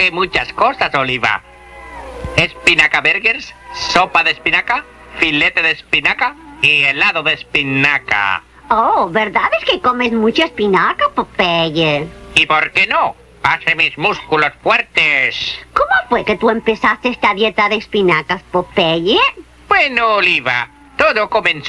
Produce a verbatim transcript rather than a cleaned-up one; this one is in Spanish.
que muchas cosas, Oliva. Espinaca burgers, sopa de espinaca, filete de espinaca y helado de espinaca. Oh, ¿verdad es que comes mucha espinaca, Popeye? ¿Y por qué no? Hace mis músculos fuertes. ¿Cómo fue que tú empezaste esta dieta de espinacas, Popeye? Bueno, Oliva, todo comenzó